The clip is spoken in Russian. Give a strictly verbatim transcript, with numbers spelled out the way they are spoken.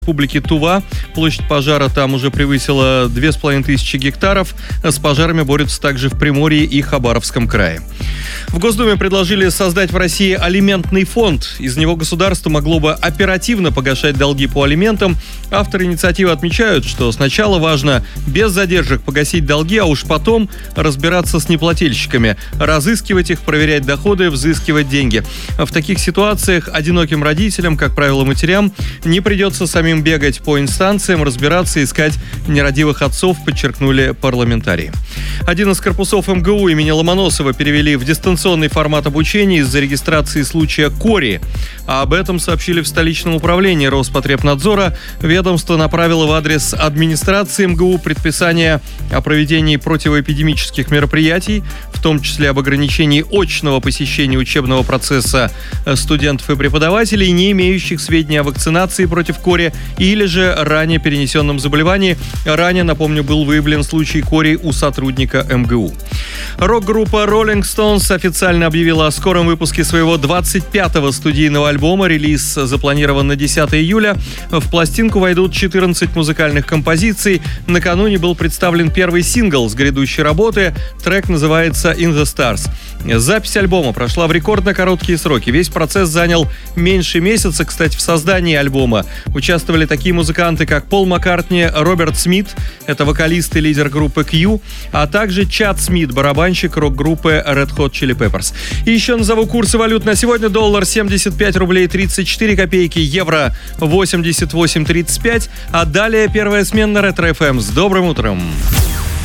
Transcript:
Республики Тува. Площадь пожара там уже превысила две с половиной тысячи гектаров. С пожарами борются также в Приморье и Хабаровском крае. В Госдуме предложили создать в России алиментный фонд. Из него государство могло бы оперативно погашать долги по алиментам. Авторы инициативы отмечают, что сначала важно без задержек погасить долги, а уж потом разбираться с неплательщиками, разыскивать их, проверять доходы, взыскивать деньги. В таких ситуациях одиноким родителям, как правило, матерям, не придется самим бегать по инстанциям, разбираться, искать нерадивых отцов, подчеркнули парламентарии. Один из корпусов эм гэ у имени Ломоносова перевели в дистанционный формат обучения из-за регистрации случая кори. А об этом сообщили в столичном управлении Роспотребнадзора. Ведомство направило в адрес администрации эм гэ у предписание о проведении противоэпидемических мероприятий, в том числе об ограничении очного посещения учебного процесса студентов и преподавателей, не имеющих сведений о вакцинации против кори или же ранее перенесенном заболевании. Ранее, напомню, был выявлен случай кори у сотрудника эм гэ у. Рок-группа Rolling Stones официально объявила о скором выпуске своего двадцать пятого студийного альбома. Релиз запланирован на десятое июля. В пластинку войдут четырнадцать музыкальных композиций. Накануне был представлен первый сингл с грядущей работы. Трек называется «In the Stars». Запись альбома прошла в рекордно короткие сроки. Весь процесс занял меньше месяца. Кстати, в создании альбома участвовали такие музыканты, как Пол Маккартни, Роберт Смит, это вокалист и лидер группы Q, а также Чад Смит, барабанщик рок-группы Red Hot Chili Peppers. И еще назову курсы валют на сегодня. Доллар семьдесят пять рублей тридцать четыре копейки, евро восемьдесят восемь тридцать пять, а далее первая смена Ретро эф эм. С добрым утром!